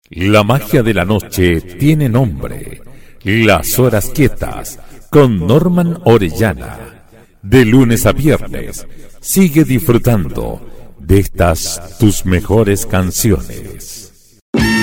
La magia de la noche tiene nombre. Las horas quietas con Norman Orellana. De lunes a viernes, sigue disfrutando de estas tus mejores canciones.